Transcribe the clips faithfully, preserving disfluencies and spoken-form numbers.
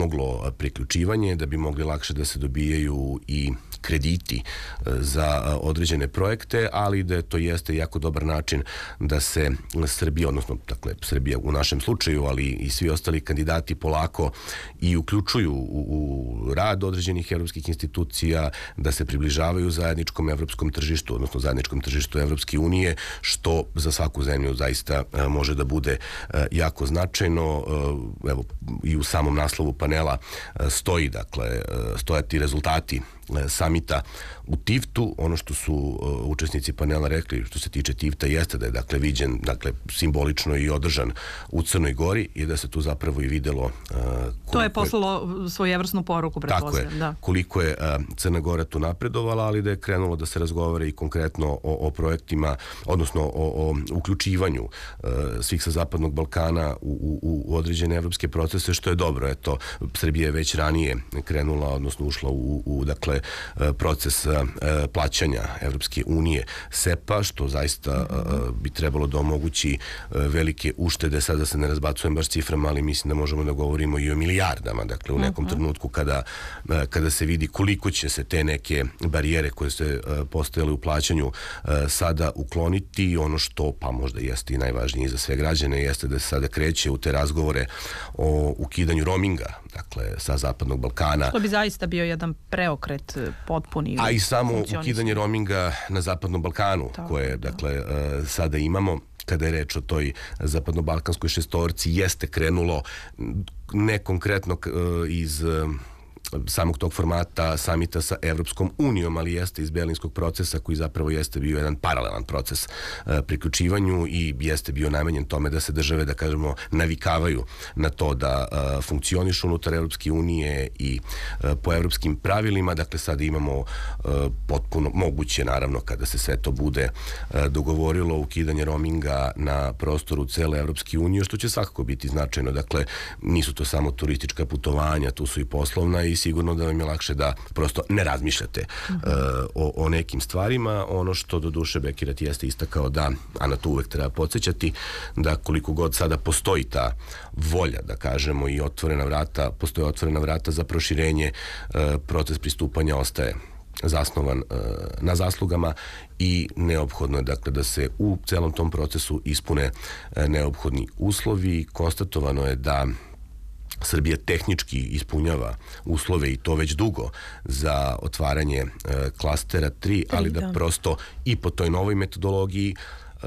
pomoglo priključivanje, da bi mogli lakše da se dobijaju i krediti za određene projekte, ali da to jeste jako dobar način da se Srbija, odnosno dakle Srbija u našem slučaju, ali i svi ostali kandidati polako i uključuju u, u rad određenih evropskih institucija, da se približavaju zajedničkom evropskom tržištu, odnosno zajedničkom tržištu Evropske unije, što za svaku zemlju zaista može da bude jako značajno. Evo, i u samom naslovu panela stoji, dakle, stojati rezultati samita u Tivtu. Ono što su uh, učesnici panela rekli što se tiče Tivta jeste da je dakle viđen, dakle simbolično i održan u Crnoj Gori i da se tu zapravo i videlo uh, to je poslalo svojevrsnu poruku, pretpostavljam. Tako je, da. koliko je uh, Crna Gora tu napredovala, ali da je krenulo da se razgovara i konkretno o, o projektima, odnosno o, o uključivanju uh, svih sa Zapadnog Balkana u, u, u određene evropske procese, što je dobro. Eto, Srbija je već ranije krenula, odnosno ušla u, u dakle proces plaćanja Evropske unije SEPA, što zaista bi trebalo da omogući velike uštede. Sada se ne razbacujem baš ciframa, ali mislim da možemo da govorimo i o milijardama, dakle u nekom trenutku kada, kada se vidi koliko će se te neke barijere koje se postojale u plaćanju sada ukloniti. Ono što pa možda jeste i najvažnije za sve građane jeste da se sada kreće u te razgovore o ukidanju roaminga, dakle sa Zapadnog Balkana. To bi zaista bio jedan preokret potpuni. A i samo ukidanje roaminga na Zapadnom Balkanu, tako, koje dakle uh, sada imamo, kada je reč o toj zapadno-balkanskoj šestorci, jeste krenulo ne konkretno uh, iz uh, samog tog formata samita sa Evropskom unijom, ali jeste iz Berlinskog procesa, koji zapravo jeste bio jedan paralelan proces uh, priključivanju i jeste bio namenjen tome da se države, da kažemo, navikavaju na to da uh, funkcionišu unutar Evropske unije i uh, po evropskim pravilima. Dakle, sada imamo uh, potpuno moguće, naravno, kada se sve to bude uh, dogovorilo, ukidanje roaminga na prostoru cele Evropske unije, što će svakako biti značajno. Dakle, nisu to samo turistička putovanja, tu su i poslovna i sigurno da vam je lakše da prosto ne razmišljate uh, o, o nekim stvarima. Ono što do duše Bekirat jeste istakao da, a na to uvek treba podsjećati, da koliko god sada postoji ta volja, da kažemo, i otvorena vrata, postoje otvorena vrata za proširenje, uh, proces pristupanja ostaje zasnovan uh, na zaslugama i neophodno je dakle da se u celom tom procesu ispune uh, neophodni uslovi. Konstatovano je da Srbija tehnički ispunjava uslove i to već dugo za otvaranje e, klastera tri, ali da, da prosto i po toj novoj metodologiji e,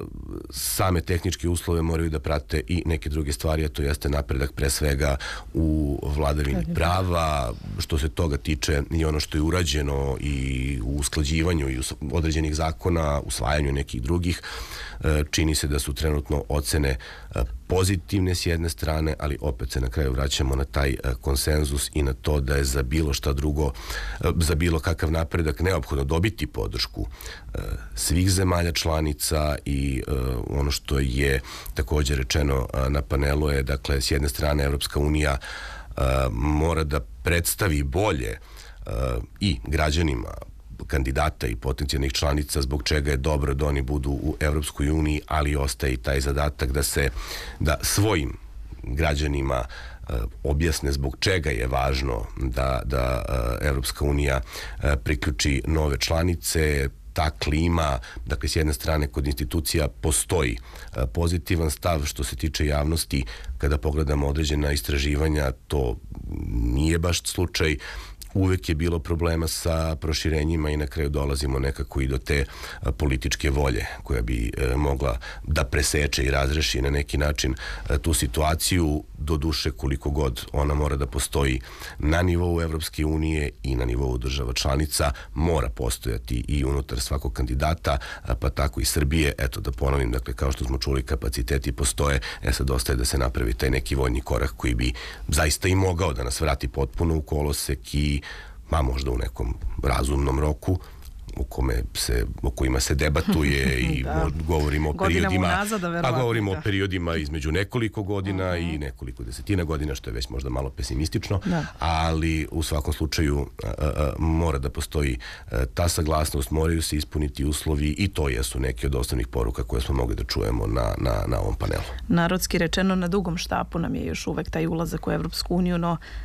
same tehničke uslove moraju da prate i neke druge stvari, a to jeste napredak pre svega u vladavini prava, što se toga tiče i ono što je urađeno i u usklađivanju i određenih zakona, usvajanju nekih drugih. E, čini se da su trenutno ocene e, pozitivne s jedne strane, ali opet se na kraju vraćamo na taj uh, konsenzus i na to da je za bilo šta drugo, uh, za bilo kakav napredak neophodno dobiti podršku uh, svih zemalja članica i uh, ono što je također rečeno uh, na panelu je, dakle, s jedne strane Evropska unija uh, mora da predstavi bolje uh, i građanima kandidata i potencijalnih članica zbog čega je dobro da oni budu u Evropskoj uniji, ali ostaje i taj zadatak da se da svojim građanima uh, objasne zbog čega je važno da, da uh, Evropska unija uh, priključi nove članice. Ta klima, dakle, s jedne strane kod institucija postoji uh, pozitivan stav. Što se tiče javnosti, kada pogledamo određena istraživanja, to nije baš slučaj. Uvek je bilo problema sa proširenjima i na kraju dolazimo nekako i do te a, političke volje koja bi e, mogla da preseče i razreši na neki način a, tu situaciju. Do duše, koliko god ona mora da postoji na nivou Evropske unije i na nivou država članica, mora postojati i unutar svakog kandidata, a, pa tako i Srbije. Eto, da ponovim, dakle, kao što smo čuli, kapaciteti postoje, e sad ostaje da se napravi taj neki voljni korak koji bi zaista i mogao da nas vrati potpuno u kolosek i ma možda u nekom razumnom roku u kome se, o kojima se debatuje i da. govorimo o periodima, nazad, pa govorimo da. o periodima između nekoliko godina uh -huh. i nekoliko desetina godina, što je već možda malo pesimistično, da. ali u svakom slučaju a, a, mora da postoji a, ta saglasnost, moraju se ispuniti uslovi i to jesu neke od osnovnih poruka koje smo mogli da čujemo na, na, na ovom panelu. Narodski rečeno, na dugom štapu nam je još uvek taj ulazak u Evropsku uniju, no